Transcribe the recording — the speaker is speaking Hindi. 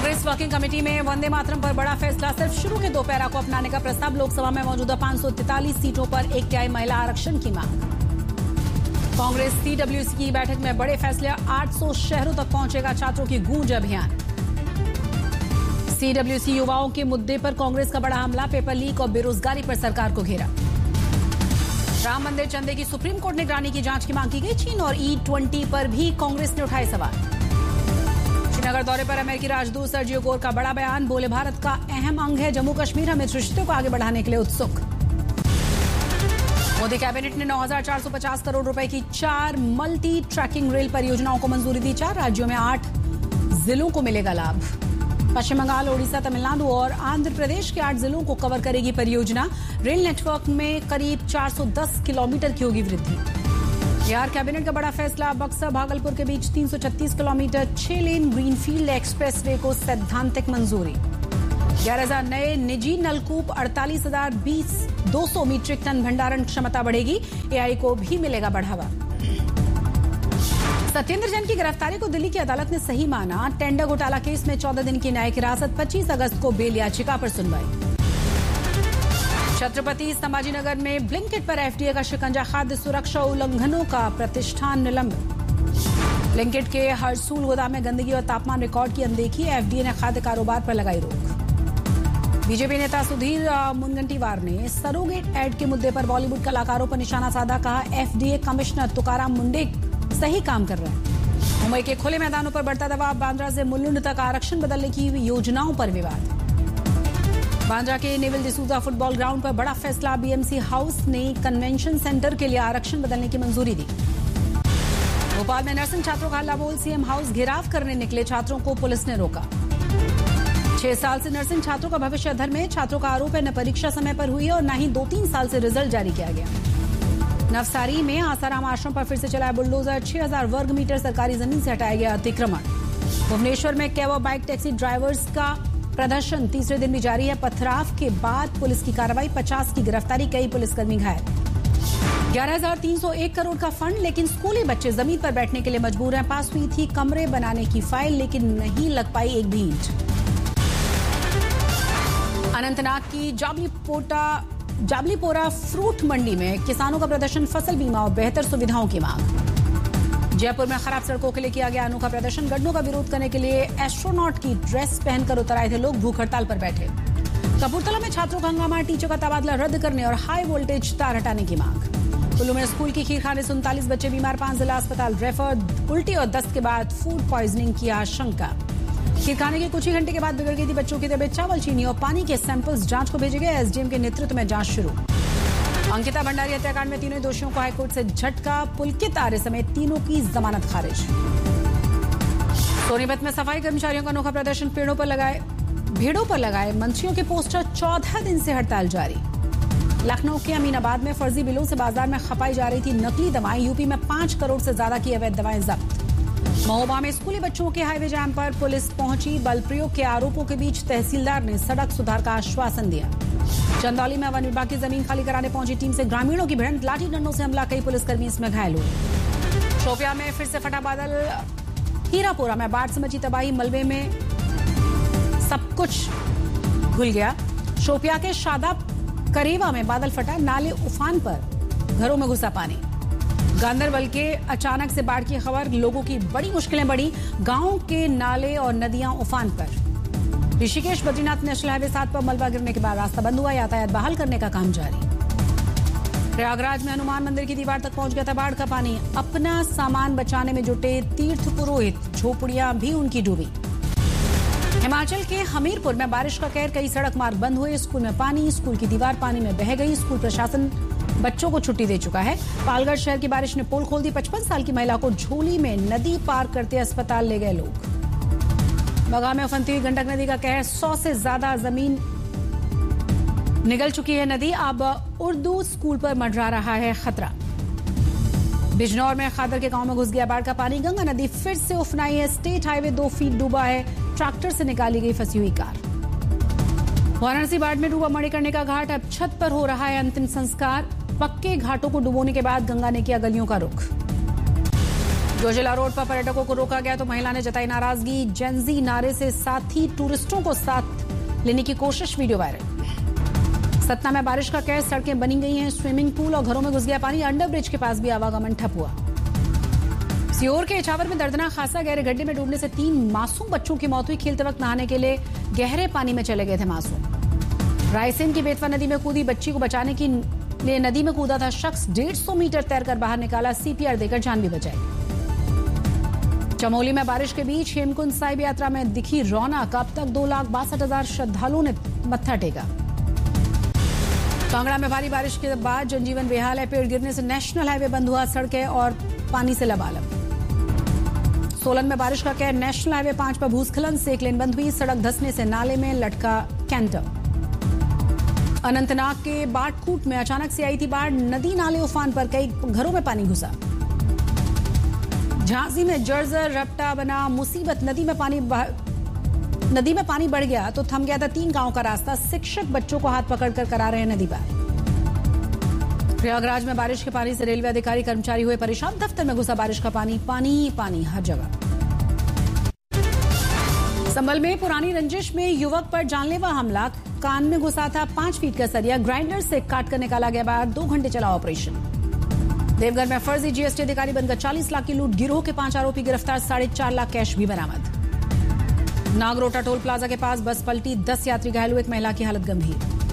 कांग्रेस वर्किंग कमेटी में वंदे मातरम पर बड़ा फैसला। सिर्फ शुरू के 2 पैरा को अपनाने का प्रस्ताव। लोकसभा में मौजूदा 543 सीटों पर 1 तिहाई महिला आरक्षण की मांग। कांग्रेस CWC की बैठक में बड़े फैसले। 800 शहरों तक पहुंचेगा छात्रों की गूंज अभियान। CWC युवाओं के मुद्दे पर कांग्रेस का बड़ा हमला। पेपर लीक और बेरोजगारी पर सरकार को घेरा। राम मंदिर चंदे की सुप्रीम कोर्ट निगरानी की जांच की मांग की गई। चीन और E20 पर भी कांग्रेस ने उठाए सवाल। श्रीनगर दौरे पर अमेरिकी राजदूत सर्जियो गोर का बड़ा बयान। बोले, भारत का अहम अंग है जम्मू कश्मीर, हमें रिश्तों को आगे बढ़ाने के लिए उत्सुक। मोदी कैबिनेट ने 9,450 करोड़ रुपए की 4 मल्टी ट्रैकिंग रेल परियोजनाओं को मंजूरी दी। 4 राज्यों में 8 जिलों को मिलेगा लाभ। पश्चिम बंगाल, ओडिशा, तमिलनाडु और आंध्र प्रदेश के 8 जिलों को कवर करेगी परियोजना। रेल नेटवर्क में करीब 410 किलोमीटर की होगी वृद्धि। बिहार कैबिनेट का बड़ा फैसला। बक्सर भागलपुर के बीच 336 किलोमीटर 6 लेन ग्रीनफील्ड एक्सप्रेसवे को सैद्धांतिक मंजूरी। 11,000 नए निजी नलकूप। 48,200 मीट्रिक टन भंडारण क्षमता बढ़ेगी। AI को भी मिलेगा बढ़ावा। सत्येंद्र जैन की गिरफ्तारी को दिल्ली की अदालत ने सही माना। टेंडर घोटाला केस में 14 दिन की न्यायिक हिरासत। 25 अगस्त को बेल याचिका पर सुनवाई। छत्रपति संभाजीनगर में ब्लिंकिट पर FDA का शिकंजा। खाद्य सुरक्षा उल्लंघनों का प्रतिष्ठान निलंबित। ब्लिंकिट के हरसूल गोदाम में गंदगी और तापमान रिकॉर्ड की अनदेखी। FDA ने खाद्य कारोबार पर लगाई रोक। बीजेपी नेता सुधीर मुनगंटीवार ने सरोगेट ऐड के मुद्दे पर बॉलीवुड कलाकारों पर निशाना साधा। कहा, FDA कमिश्नर तुकाराम मुंडे सही काम कर रहे हैं। मुंबई के खुले मैदानों पर बढ़ता दबाव। बांद्रा से मुलुंड तक आरक्षण बदलने की योजनाओं पर विवाद। बांद्रा के नेवल डिसूजा फुटबॉल ग्राउंड पर बड़ा फैसला। BMC हाउस ने कन्वेंशन सेंटर के लिए आरक्षण बदलने की मंजूरी दी। भोपाल में नर्सिंग छात्रों का हल्ला बोल। CM हाउस घेराव करने निकले छात्रों को पुलिस ने रोका। 6 साल से नर्सिंग छात्रों का भविष्य अधर में। छात्रों का आरोप है न परीक्षा समय पर हुई और न ही 2-3 साल से रिजल्ट जारी किया गया। नवसारी में आसाराम आश्रम पर फिर से चलाया बुलडोजर। 6,000 वर्ग मीटर सरकारी जमीन से हटाया गया अतिक्रमण। भुवनेश्वर में कैब और बाइक टैक्सी ड्राइवर्स का प्रदर्शन तीसरे दिन भी जारी है। पथराव के बाद पुलिस की कार्रवाई। 50 की गिरफ्तारी। कई पुलिसकर्मी घायल। 11,301 करोड़ का फंड, लेकिन स्कूली बच्चे जमीन पर बैठने के लिए मजबूर हैं। पास हुई थी कमरे बनाने की फाइल, लेकिन नहीं लग पाई एक भी ईंट। अनंतनाग की जाबलीपोरा फ्रूट मंडी में किसानों का प्रदर्शन। फसल बीमा और बेहतर सुविधाओं की मांग। जयपुर में खराब सड़कों के लिए किया गया अनोखा प्रदर्शन। गड्ढों का विरोध करने के लिए एस्ट्रोनॉट की ड्रेस पहनकर उतर आए थे लोग। भूख हड़ताल पर बैठे। कपूरथला में छात्रों का हंगामा। टीचर का तबादला रद्द करने और हाई वोल्टेज तार हटाने की मांग। कुल्लू में स्कूल की खीर खाने से 39 बच्चे बीमार। 5 जिला अस्पताल रेफर। उल्टी और दस्त के बाद फूड पॉइजनिंग की आशंका। खीर खाने के कुछ ही घंटे के बाद बिगड़ गई थी बच्चों की तबीयत। चावल, चीनी और पानी के सैंपल्स जांच को भेजे गए। SDM के नेतृत्व में जांच शुरू। अंकिता भंडारी हत्याकांड में तीनों दोषियों को हाईकोर्ट से झटका। पुलकित आर्य समेत तीनों की जमानत खारिज। सोनीपत में सफाई कर्मचारियों का अनोखा प्रदर्शन। भीड़ों पर लगाए मंत्रियों के पोस्टर। 14 दिन से हड़ताल जारी। लखनऊ के अमीनाबाद में फर्जी बिलों से बाजार में खपाई जा रही थी नकली दवाएं। यूपी में 5 करोड़ से ज्यादा की अवैध दवाएं जब्त। महोबा में स्कूली बच्चों के हाईवे जाम पर पुलिस पहुंची। बल प्रयोग के आरोपों के बीच तहसीलदार ने सड़क सुधार का आश्वासन दिया। चंदौली में वन विभाग की जमीन खाली कराने पहुंची टीम से ग्रामीणों की भिड़ंत। लाठी डंडों से हमला। कई पुलिसकर्मी इसमें घायल हुए। शोपियां में फिर से फटा बादल। हीरापुरा में बाढ़ से मची तबाही। मलबे में सब कुछ घुल गया। शोपियां के शादाब करेवा में बादल फटा। नाले उफान पर। घरों में घुसा पानी। गांदरबल के अचानक से बाढ़ की खबर। लोगों की बड़ी मुश्किलें बढ़ी। गांव के नाले और नदियां उफान पर। ऋषिकेश बद्रीनाथ नेशनल हाईवे 7 पर मलबा गिरने के बाद रास्ता बंद हुआ। यातायात बहाल करने का काम जारी। प्रयागराज में हनुमान मंदिर की दीवार तक पहुंच गया था बाढ़ का पानी। अपना सामान बचाने में जुटे तीर्थ पुरोहित। झोपड़ियां भी उनकी डूबी। हिमाचल के हमीरपुर में बारिश का कहर। कई सड़क मार्ग बंद हुए। स्कूल में पानी। स्कूल की दीवार पानी में बह गई। स्कूल प्रशासन बच्चों को छुट्टी दे चुका है। पालगढ़ शहर की बारिश ने पोल खोल दी। 55 साल की महिला को झोली में नदी पार करते अस्पताल ले गए लोग। बगा में उफनती हुई गंडक नदी का कहर। 100 से ज्यादा जमीन निगल चुकी है नदी। अब उर्दू स्कूल पर मंडरा रहा है खतरा। बिजनौर में खादर के गांव में घुस गया बाढ़ का पानी। गंगा नदी फिर से उफनाई है। स्टेट हाईवे 2 फीट डूबा है। ट्रैक्टर से निकाली गई फंसी हुई कार। वाराणसी बाढ़ में डूबा मणिकर्णिका का घाट। अब छत पर हो रहा है अंतिम संस्कार। पक्के घाटों को डुबोने के बाद गंगा ने किया गलियों का रुख। जोजिला रोड पर पर्यटकों को रोका गया तो महिला ने जताई नाराजगी। जेंजी नारे से साथी टूरिस्टों को साथ लेने की कोशिश, वीडियो वायरल। सतना में बारिश का कहर, सड़कें बनी गई हैं स्विमिंग पूल और घरों में घुस गया पानी। अंडरब्रिज के पास भी आवागमन ठप हुआ। सीहोर के इछावर में दर्दनाक हादसा, गहरे गड्ढे में डूबने से 3 मासूम बच्चों की मौत हुई। खेलते वक्त नहाने के लिए गहरे पानी में चले गए थे मासूम। रायसेन की बेतवा नदी में कूदी बच्ची को बचाने के लिए नदी में कूदा था शख्स, 150 मीटर तैरकर बाहर निकाला, CPR देकर जान भी बचाई। चमोली में बारिश के बीच हेमकुंड साहिब यात्रा में दिखी रौनक, अब तक 2,62,000 श्रद्धालुओं ने मत्था टेका। कांगड़ा में भारी बारिश के बाद जनजीवन बेहाल है। पेड़ गिरने से नेशनल हाईवे बंद हुआ, सड़कें और पानी से लबालब। सोलन में बारिश का कहर, नेशनल हाईवे 5 पर भूस्खलन से 1 लेन बंद हुई। सड़क धंसने से नाले में लटका कैंटर। अनंतनाग के बाटकूट में अचानक से आई थी बाढ़, नदी नाले उफान पर, कई घरों में पानी घुसा। झांसी में जर्जर रपटा बना मुसीबत, नदी में पानी बढ़ गया तो थम गया था 3 गांव का रास्ता। शिक्षक बच्चों को हाथ पकड़कर करा रहे हैं नदी पार। प्रयागराज में बारिश के पानी से रेलवे अधिकारी कर्मचारी हुए परेशान। दफ्तर में घुसा बारिश का पानी, पानी ही पानी हर जगह। संभल में पुरानी रंजिश में युवक पर जानलेवा हमला, कान में घुसा था 5 फीट का सरिया, ग्राइंडर से काट कर निकाला गया बाहर। 2 घंटे चला ऑपरेशन। देवघर में फर्जी GST अधिकारी बनकर 40 लाख की लूट, गिरोह के 5 आरोपी गिरफ्तार, 4.5 लाख कैश भी बरामद। नागरोटा टोल प्लाजा के पास बस पलटी, 10 यात्री घायल हुए, एक महिला की हालत गंभीर।